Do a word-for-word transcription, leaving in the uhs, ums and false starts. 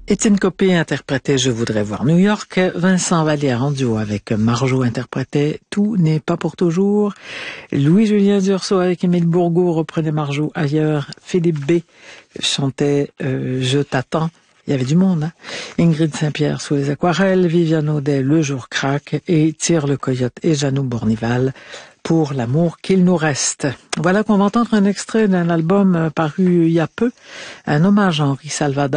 Étienne Copé interprétait Je voudrais voir New York. Vincent Vallière en duo avec Marjo interprétait Tout n'est pas pour toujours. Louis-Julien Dursault avec Émile Bourgault reprenait Marjo ailleurs. Philippe B chantait euh, Je t'attends. Il y avait du monde, hein? Ingrid Saint-Pierre sous les aquarelles, Viviane Audet Le jour craque et Tire le coyote et Janou Bournival pour l'amour qu'il nous reste. Voilà qu'on va entendre un extrait d'un album paru il y a peu, un hommage à Henri Salvador.